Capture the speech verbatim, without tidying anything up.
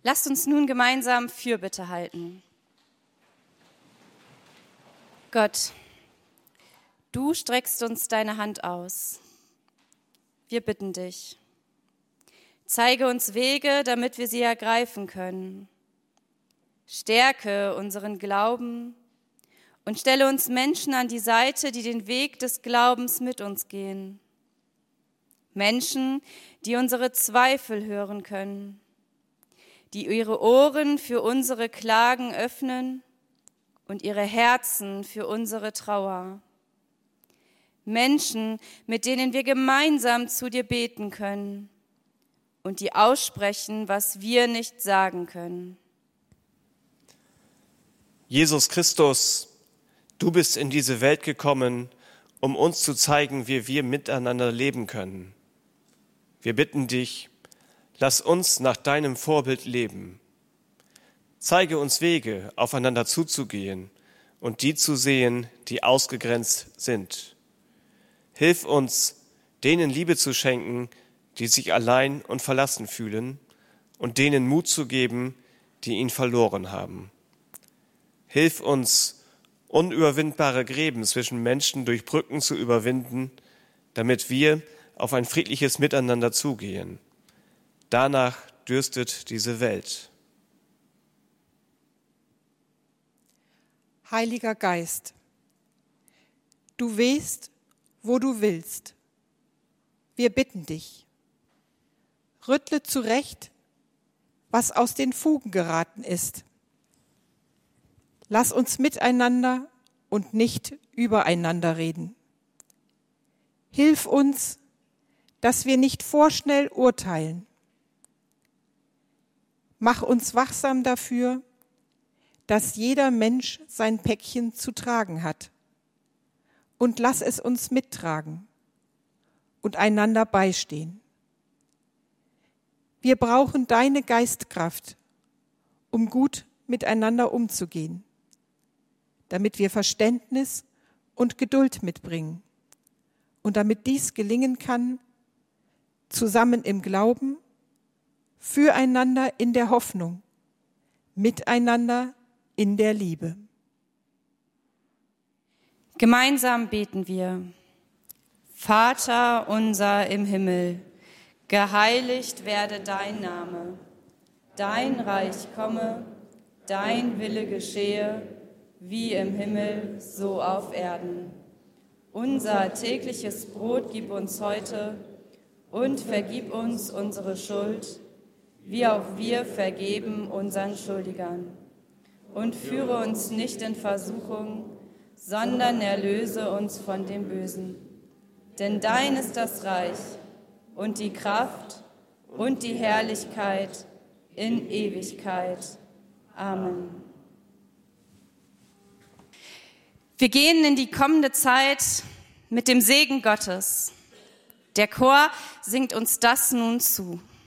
Lasst uns nun gemeinsam Fürbitte halten. Gott, du streckst uns deine Hand aus. Wir bitten dich. Zeige uns Wege, damit wir sie ergreifen können. Stärke unseren Glauben und stelle uns Menschen an die Seite, die den Weg des Glaubens mit uns gehen. Menschen, die unsere Zweifel hören können, die ihre Ohren für unsere Klagen öffnen und ihre Herzen für unsere Trauer. Menschen, mit denen wir gemeinsam zu dir beten können und die aussprechen, was wir nicht sagen können. Jesus Christus, du bist in diese Welt gekommen, um uns zu zeigen, wie wir miteinander leben können. Wir bitten dich, lass uns nach deinem Vorbild leben. Zeige uns Wege, aufeinander zuzugehen und die zu sehen, die ausgegrenzt sind. Hilf uns, denen Liebe zu schenken, die sich allein und verlassen fühlen, und denen Mut zu geben, die ihn verloren haben. Hilf uns, unüberwindbare Gräben zwischen Menschen durch Brücken zu überwinden, damit wir auf ein friedliches Miteinander zugehen. Danach dürstet diese Welt. Heiliger Geist, du wehst, wo du willst. Wir bitten dich, rüttle zurecht, was aus den Fugen geraten ist. Lass uns miteinander und nicht übereinander reden. Hilf uns, dass wir nicht vorschnell urteilen. Mach uns wachsam dafür, dass jeder Mensch sein Päckchen zu tragen hat. Und lass es uns mittragen und einander beistehen. Wir brauchen deine Geistkraft, um gut miteinander umzugehen, damit wir Verständnis und Geduld mitbringen und damit dies gelingen kann, zusammen im Glauben, füreinander in der Hoffnung, miteinander in der Liebe. Gemeinsam beten wir. Vater unser im Himmel, geheiligt werde dein Name. Dein Reich komme, dein Wille geschehe, wie im Himmel, so auf Erden. Unser tägliches Brot gib uns heute und vergib uns unsere Schuld, wie auch wir vergeben unseren Schuldigern. Und führe uns nicht in Versuchung, sondern erlöse uns von dem Bösen. Denn dein ist das Reich und die Kraft und die Herrlichkeit in Ewigkeit. Amen. Wir gehen in die kommende Zeit mit dem Segen Gottes. Der Chor singt uns das nun zu.